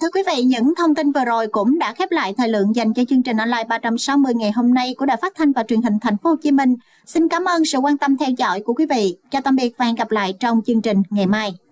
thưa quý vị, những thông tin vừa rồi cũng đã khép lại thời lượng dành cho chương trình online 360 ngày hôm nay của Đài Phát thanh và Truyền hình Thành phố Hồ Chí Minh. Xin cảm ơn sự quan tâm theo dõi của quý vị. Chào tạm biệt và hẹn gặp lại trong chương trình ngày mai.